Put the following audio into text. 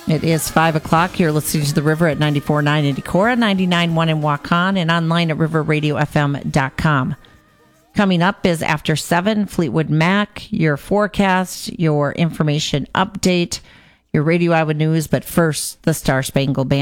It is 5 o'clock. You're listening to The River at 94.9 in Decorah, 99.1 in Waukon, and online at riverradiofm.com. Coming up is after 7, Fleetwood Mac, your forecast, your information update, your Radio Iowa News, but first, the Star Spangled Banner.